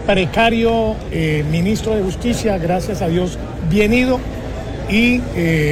precario ministro de Justicia, gracias a Dios, bien ido, y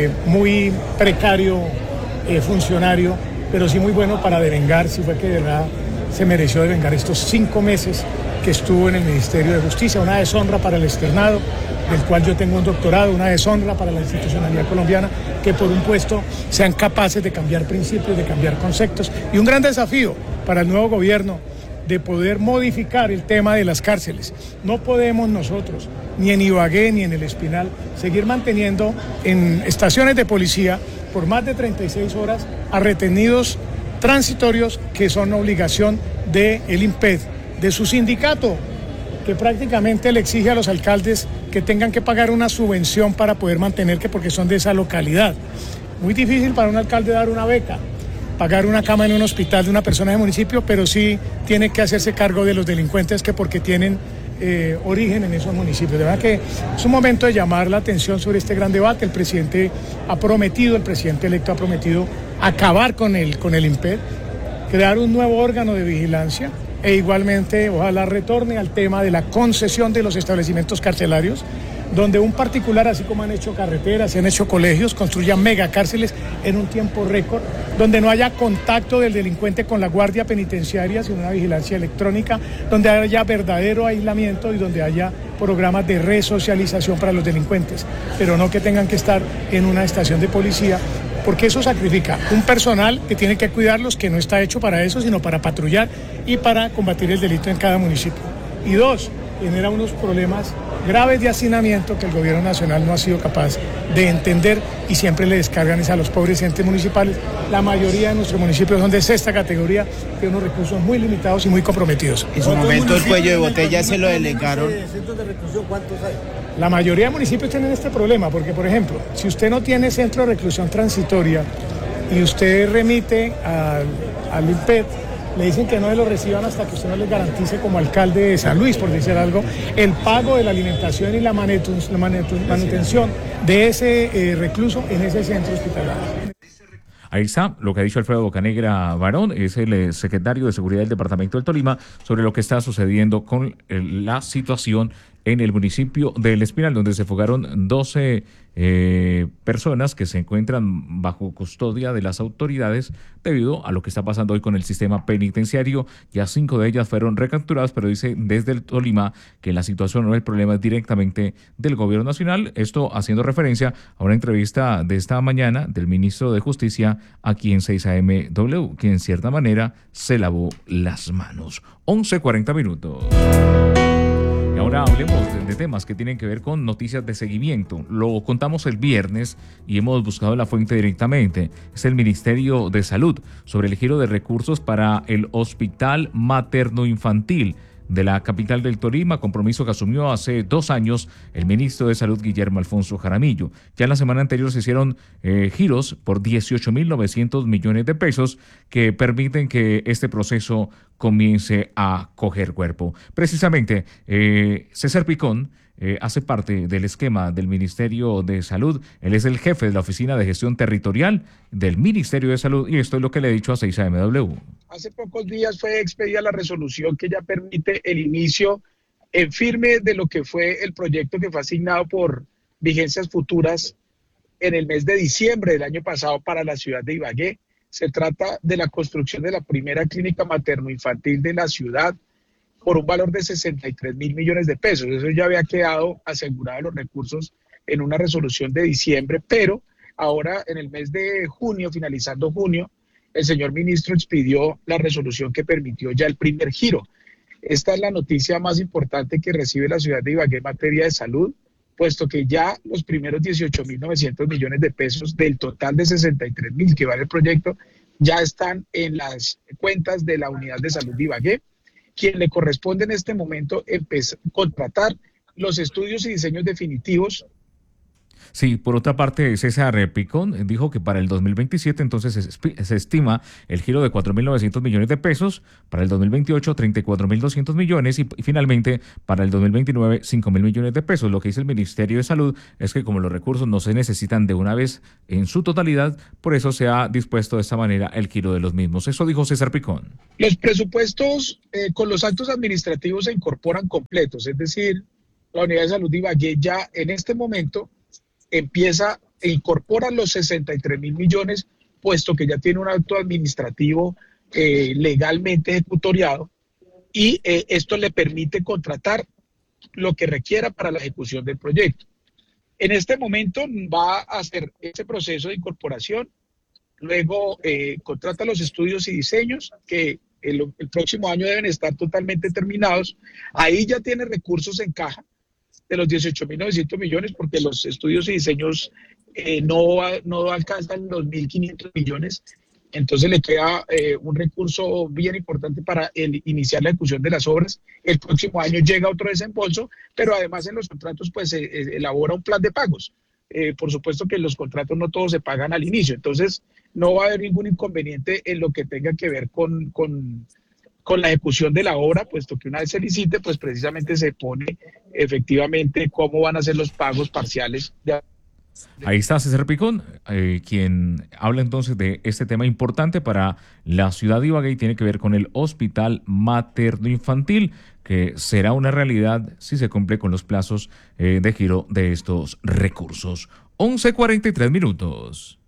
muy precario funcionario, pero sí muy bueno para devengar, si fue que de verdad se mereció devengar estos 5 meses que estuvo en el Ministerio de Justicia. Una deshonra para el externado, del cual yo tengo un doctorado, una deshonra para la institucionalidad colombiana, que por un puesto sean capaces de cambiar principios, de cambiar conceptos, y un gran desafío para el nuevo gobierno de poder modificar el tema de las cárceles. No podemos nosotros, ni en Ibagué ni en El Espinal, seguir manteniendo en estaciones de policía por más de 36 horas a retenidos transitorios que son obligación del INPED, de su sindicato, que prácticamente le exige a los alcaldes que tengan que pagar una subvención para poder mantener, que porque son de esa localidad. Muy difícil para un alcalde dar una beca, pagar una cama en un hospital de una persona del municipio, pero sí tiene que hacerse cargo de los delincuentes que porque tienen origen en esos municipios. De verdad que es un momento de llamar la atención sobre este gran debate. El presidente electo ha prometido acabar con el INPED, crear un nuevo órgano de vigilancia e igualmente ojalá retorne al tema de la concesión de los establecimientos carcelarios, donde un particular, así como han hecho carreteras, se han hecho colegios, construya megacárceles en un tiempo récord, donde no haya contacto del delincuente con la guardia penitenciaria, sino una vigilancia electrónica, donde haya verdadero aislamiento y donde haya programas de resocialización para los delincuentes, pero no que tengan que estar en una estación de policía, porque eso sacrifica un personal que tiene que cuidarlos, que no está hecho para eso, sino para patrullar y para combatir el delito en cada municipio. Y 2, genera unos problemas graves de hacinamiento que el gobierno nacional no ha sido capaz de entender y siempre le descargan a los pobres entes municipales. La mayoría de nuestros municipios son de 6ª categoría, tienen unos recursos muy limitados y muy comprometidos. En su momento el cuello de botella se lo delegaron. ¿Centros de reclusión cuántos hay? La mayoría de municipios tienen este problema, porque por ejemplo, si usted no tiene centro de reclusión transitoria y usted remite al INPED, le dicen que no lo reciban hasta que usted no les garantice como alcalde de San Luis, por decir algo, el pago de la alimentación y la manutención de ese recluso en ese centro hospitalario. Ahí está lo que ha dicho Alfredo Bocanegra Barón, es el secretario de Seguridad del Departamento del Tolima, sobre lo que está sucediendo con la situación en el municipio de El Espinal, donde se fugaron 12 personas que se encuentran bajo custodia de las autoridades debido a lo que está pasando hoy con el sistema penitenciario. Ya 5 de ellas fueron recapturadas, pero dice desde el Tolima que la situación o el problema es directamente del gobierno nacional. Esto haciendo referencia a una entrevista de esta mañana del ministro de Justicia aquí en 6am W, que en cierta manera se lavó las manos. 11:40. Y ahora hablemos de temas que tienen que ver con noticias de seguimiento. Lo contamos el viernes y hemos buscado la fuente directamente. Es el Ministerio de Salud sobre el giro de recursos para el Hospital Materno Infantil de la capital del Tolima, compromiso que asumió hace 2 años el ministro de Salud Guillermo Alfonso Jaramillo. Ya en la semana anterior se hicieron giros por 18.900 millones de pesos que permiten que este proceso comience a coger cuerpo. Precisamente, César Picón hace parte del esquema del Ministerio de Salud. Él es el jefe de la Oficina de Gestión Territorial del Ministerio de Salud y esto es lo que le he dicho a 6amW. Hace pocos días fue expedida la resolución que ya permite el inicio en firme de lo que fue el proyecto que fue asignado por vigencias futuras en el mes de diciembre del año pasado para la ciudad de Ibagué. Se trata de la construcción de la primera clínica materno-infantil de la ciudad por un valor de 63.000 millones de pesos. Eso ya había quedado asegurado los recursos en una resolución de diciembre, pero ahora en el mes de junio, finalizando junio, el señor ministro expidió la resolución que permitió ya el primer giro. Esta es la noticia más importante que recibe la ciudad de Ibagué en materia de salud, puesto que ya los primeros 18.900 millones de pesos del total de 63.000 que vale el proyecto ya están en las cuentas de la unidad de salud de Ibagué, quien le corresponde en este momento contratar los estudios y diseños definitivos Sí, por otra parte, César Picón dijo que para el 2027 entonces se estima el giro de 4.900 millones de pesos, para el 2028 34.200 millones y finalmente para el 2029 5.000 millones de pesos. Lo que dice el Ministerio de Salud es que como los recursos no se necesitan de una vez en su totalidad, por eso se ha dispuesto de esta manera el giro de los mismos. Eso dijo César Picón. Los presupuestos con los actos administrativos se incorporan completos, es decir, la Unidad de Salud de Ibagué ya en este momento empieza e incorpora los 63.000 millones, puesto que ya tiene un acto administrativo legalmente ejecutoriado y esto le permite contratar lo que requiera para la ejecución del proyecto. En este momento va a hacer ese proceso de incorporación, luego contrata los estudios y diseños que el próximo año deben estar totalmente terminados. Ahí ya tiene recursos en caja de los 18.900 millones, porque los estudios y diseños no alcanzan los 1.500 millones. Entonces le queda un recurso bien importante para iniciar la ejecución de las obras. El próximo año llega otro desembolso, pero además en los contratos pues se elabora un plan de pagos. Por supuesto que los contratos no todos se pagan al inicio, entonces no va a haber ningún inconveniente en lo que tenga que ver con la ejecución de la obra, puesto que una vez se licite, pues precisamente se pone efectivamente cómo van a ser los pagos parciales. Ahí está César Picón, quien habla entonces de este tema importante para la ciudad de Ibagué y tiene que ver con el Hospital Materno Infantil, que será una realidad si se cumple con los plazos de giro de estos recursos. 11:43 minutos.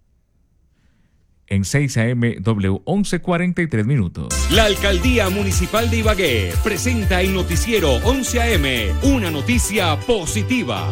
En 6 AM W 11:43 minutos. La Alcaldía Municipal de Ibagué presenta el noticiero 11 AM, una noticia positiva.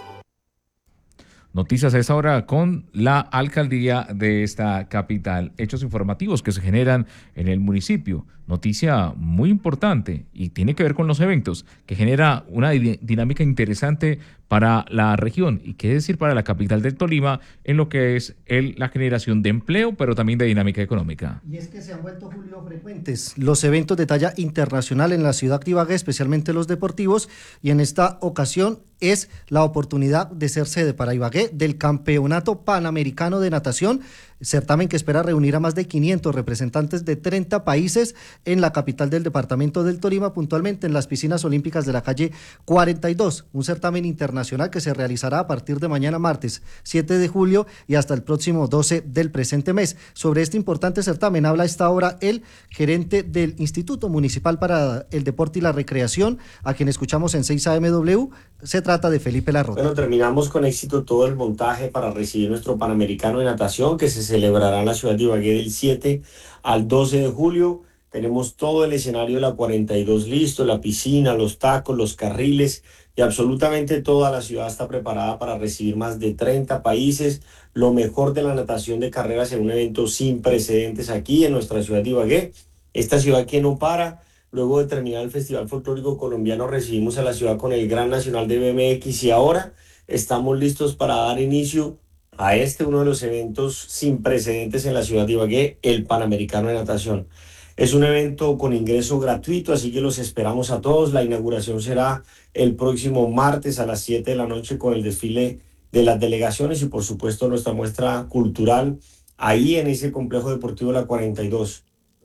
Noticias a esta hora con la alcaldía de esta capital. Hechos informativos que se generan en el municipio. Noticia muy importante y tiene que ver con los eventos, que genera una dinámica interesante para la región y qué decir para la capital del Tolima en lo que es la generación de empleo, pero también de dinámica económica. Y es que se han vuelto, Julio, frecuentes los eventos de talla internacional en la ciudad de Ibagué, especialmente los deportivos, y en esta ocasión es la oportunidad de ser sede para Ibagué del Campeonato Panamericano de Natación, certamen que espera reunir a más de 500 representantes de 30 países en la capital del departamento del Tolima, puntualmente en las piscinas olímpicas de la calle 42, un certamen internacional que se realizará a partir de mañana martes 7 de julio y hasta el próximo 12 del presente mes. Sobre este importante certamen habla a esta hora el gerente del Instituto Municipal para el Deporte y la Recreación, a quien escuchamos en 6 AMW, se trata de Felipe Larrota. Bueno, terminamos con éxito todo el montaje para recibir nuestro Panamericano de Natación que se celebrará en la ciudad de Ibagué del 7 al 12 de julio. Tenemos todo el escenario de la 42 listo, la piscina, los tacos, los carriles y absolutamente toda la ciudad está preparada para recibir más de 30 países, lo mejor de la natación de carreras en un evento sin precedentes aquí en nuestra ciudad de Ibagué. Esta ciudad que no para. Luego de terminar el Festival Folclórico Colombiano recibimos a la ciudad con el Gran Nacional de BMX y ahora estamos listos para dar inicio a uno de los eventos sin precedentes en la ciudad de Ibagué, el Panamericano de Natación. Es un evento con ingreso gratuito, así que los esperamos a todos. La inauguración será el próximo martes a las 7 de la noche con el desfile de las delegaciones y por supuesto nuestra muestra cultural ahí en ese complejo deportivo de la 42.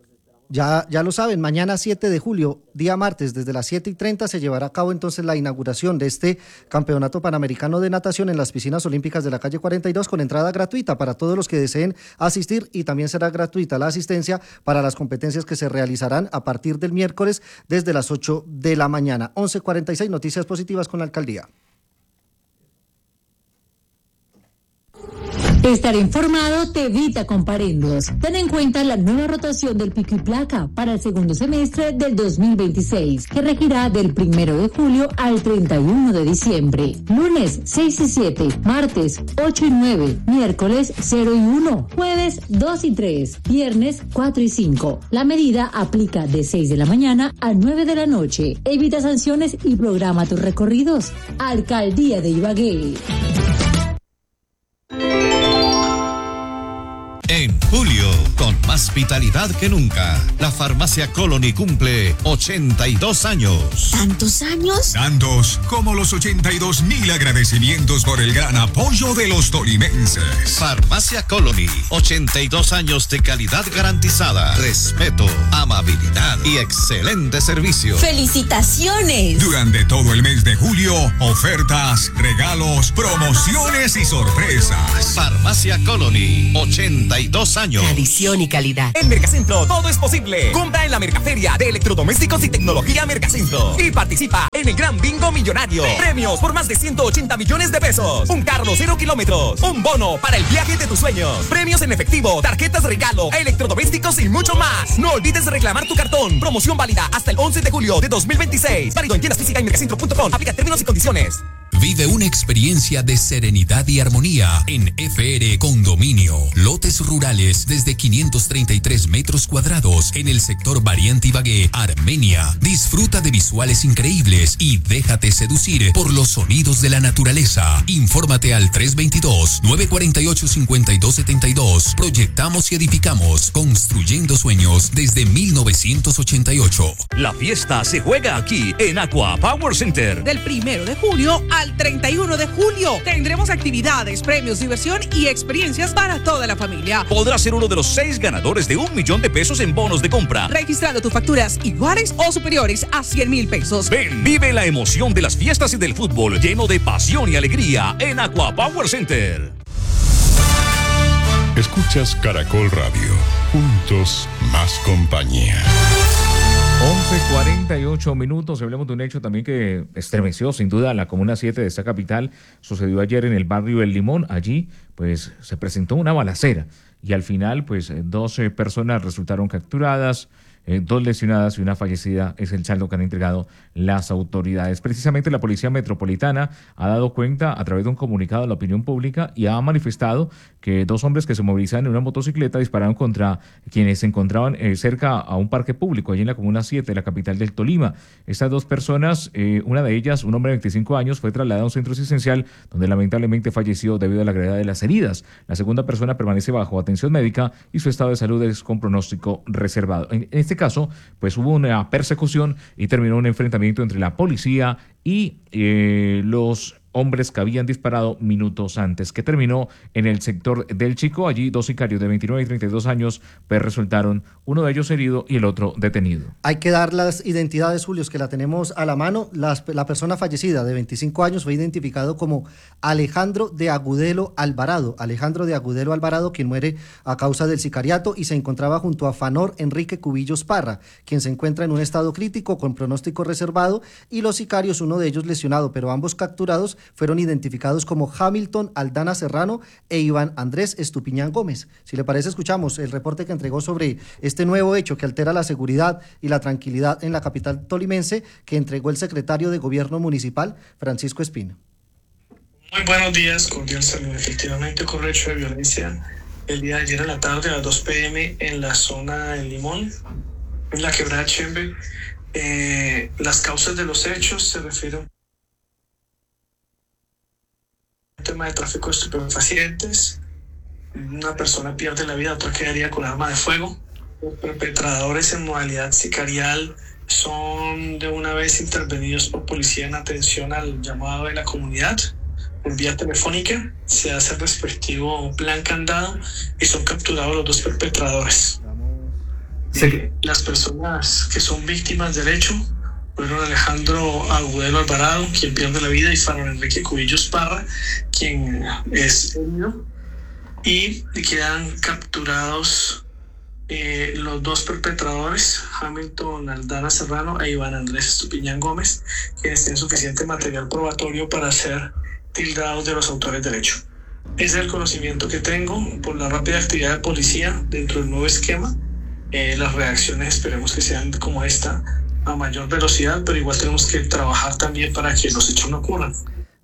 Ya lo saben, mañana 7 de julio, día martes, desde las 7:30 se llevará a cabo entonces la inauguración de este Campeonato Panamericano de Natación en las piscinas olímpicas de la calle 42 con entrada gratuita para todos los que deseen asistir y también será gratuita la asistencia para las competencias que se realizarán a partir del miércoles desde las 8 de la mañana. 11:46, noticias positivas con la alcaldía. Estar informado te evita comparendos. Ten en cuenta la nueva rotación del pico y placa para el segundo semestre del 2026, que regirá del 1 de julio al 31 de diciembre. Lunes 6 y 7, martes 8 y 9, miércoles 0 y 1, jueves 2 y 3, viernes 4 y 5. La medida aplica de 6 de la mañana a 9 de la noche. Evita sanciones y programa tus recorridos. Alcaldía de Ibagué. En julio, con más más vitalidad que nunca. La Farmacia Colony cumple 82 años. ¿Tantos años? Tantos como los 82,000 agradecimientos por el gran apoyo de los tolimenses. Farmacia Colony, 82 años de calidad garantizada, respeto, amabilidad y excelente servicio. ¡Felicitaciones! Durante todo el mes de julio, ofertas, regalos, promociones y sorpresas. Farmacia Colony, 82 años. Tradición y calidad. En Mercacentro todo es posible. Compra en la Mercaferia de Electrodomésticos y Tecnología Mercacentro y participa en el Gran Bingo Millonario. Premios por más de 180 millones de pesos. Un carro 0 kilómetros. Un bono para el viaje de tus sueños. Premios en efectivo, tarjetas de regalo, electrodomésticos y mucho más. No olvides reclamar tu cartón. Promoción válida hasta el 11 de julio de 2026. Válido en tiendas físicas y mercacentro.com. Aplica términos y condiciones. Vive una experiencia de serenidad y armonía en FR Condominio. Lotes rurales desde 533 metros cuadrados en el sector Variante Ibagué, Armenia. Disfruta de visuales increíbles y déjate seducir por los sonidos de la naturaleza. Infórmate al 322-948-5272. Proyectamos y edificamos, construyendo sueños desde 1988. La fiesta se juega aquí en Aqua Power Center. Del 1 de julio al 31 de julio tendremos actividades, premios, diversión y experiencias para toda la familia. Podrás ser uno de los 6 ganadores de $1 millón en bonos de compra, registrando tus facturas iguales o superiores a 100,000 pesos. Ven, vive la emoción de las fiestas y del fútbol lleno de pasión y alegría en Aqua Power Center. Escuchas Caracol Radio. Juntos más compañía. 11:48. Hablemos de un hecho también que estremeció sin duda la Comuna 7 de esta capital. Sucedió ayer en el barrio El Limón. Allí pues se presentó una balacera y al final pues 12 personas resultaron capturadas, 2 lesionadas y una fallecida es el saldo que han entregado las autoridades. Precisamente la Policía Metropolitana ha dado cuenta a través de un comunicado a la opinión pública y ha manifestado que 2 hombres que se movilizaban en una motocicleta dispararon contra quienes se encontraban cerca a un parque público allí en la Comuna 7, la capital del Tolima. Estas 2 personas, una de ellas, un hombre de 25 años, fue trasladado a un centro asistencial donde lamentablemente falleció debido a la gravedad de las heridas. La segunda persona permanece bajo atención médica y su estado de salud es con pronóstico reservado. En este caso, pues hubo una persecución y terminó un enfrentamiento entre la policía y los hombres que habían disparado minutos antes, que terminó en el sector del Chico. Allí 2 sicarios de 29 y 32 años pues resultaron, uno de ellos herido y el otro detenido. Hay que dar las identidades, Julio, que la tenemos a la mano. La persona fallecida de 25 años fue identificado como Alejandro de Agudelo Alvarado. Alejandro de Agudelo Alvarado, quien muere a causa del sicariato y se encontraba junto a Fanor Enrique Cubillos Parra, quien se encuentra en un estado crítico con pronóstico reservado, y los sicarios, uno de ellos lesionado, pero ambos capturados, fueron identificados como Hamilton Aldana Serrano e Iván Andrés Estupiñán Gómez. Si le parece, escuchamos el reporte que entregó sobre este nuevo hecho que altera la seguridad y la tranquilidad en la capital tolimense, que entregó el secretario de Gobierno Municipal, Francisco Espino. Muy buenos días, cordial salud. Efectivamente ocurrió un hecho de violencia el día de ayer a la tarde a las 2 p.m. en la zona del Limón, en la quebrada Chembe. Las causas de los hechos se refieren al tema de tráfico de estupefacientes. Una persona pierde la vida, otra quedaría con arma de fuego. Los perpetradores en modalidad sicarial son de una vez intervenidos por policía en atención al llamado de la comunidad. Por vía telefónica se hace el respectivo plan candado y son capturados los 2 perpetradores. Sí. Las personas que son víctimas del hecho fueron Alejandro Agudelo Alvarado, quien pierde la vida, y Fanor Enrique Cubillos Parra, quien es herido, y quedan capturados los 2 perpetradores, Hamilton Aldana Serrano e Iván Andrés Estupiñán Gómez, quienes tienen suficiente material probatorio para ser tildados de los autores del hecho. Ese es el conocimiento que tengo por la rápida actividad de policía dentro del nuevo esquema. Las reacciones esperemos que sean como esta, a mayor velocidad, pero igual tenemos que trabajar también para que los hechos no ocurran.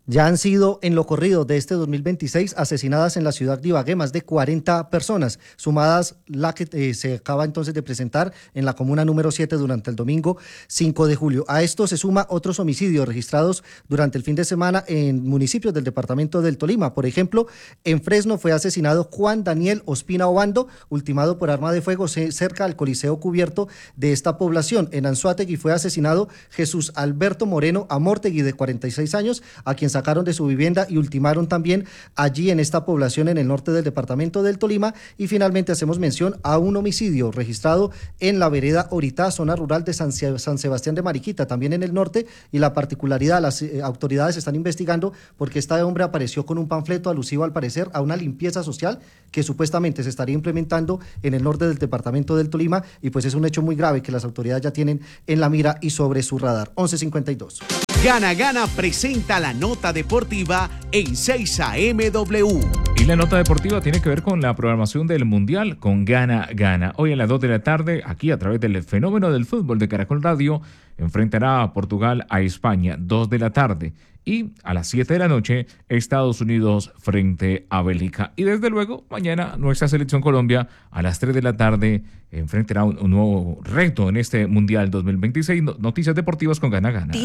Ya han sido en lo corrido de este 2026 asesinadas en la ciudad de Ibagué más de 40 personas, sumadas la que se acaba entonces de presentar en la comuna número 7 durante el domingo 5 de julio. A esto se suma otros homicidios registrados durante el fin de semana en municipios del departamento del Tolima. Por ejemplo, en Fresno fue asesinado Juan Daniel Ospina Obando, ultimado por arma de fuego cerca al Coliseo Cubierto de esta población. En Anzoátegui fue asesinado Jesús Alberto Moreno Amortegui, de 46 años, a quien sacaron de su vivienda y ultimaron también allí en esta población en el norte del departamento del Tolima. Y finalmente hacemos mención a un homicidio registrado en la vereda Oritá, zona rural de San Sebastián de Mariquita, también en el norte, y la particularidad, las autoridades están investigando porque este hombre apareció con un panfleto alusivo al parecer a una limpieza social que supuestamente se estaría implementando en el norte del departamento del Tolima, y pues es un hecho muy grave que las autoridades ya tienen en la mira y sobre su radar. 11:52. Gana Gana presenta la nota deportiva en 6am. Y la nota deportiva tiene que ver con la programación del Mundial con Gana Gana. Hoy a las 2 de la tarde, aquí a través del Fenómeno del Fútbol de Caracol Radio, enfrentará a Portugal a España, 2 de la tarde. Y a las 7 de la noche, Estados Unidos frente a Bélgica. Y desde luego, mañana nuestra selección Colombia a las 3 de la tarde enfrentará un nuevo reto en este Mundial 2026. Noticias deportivas con Gana Gana.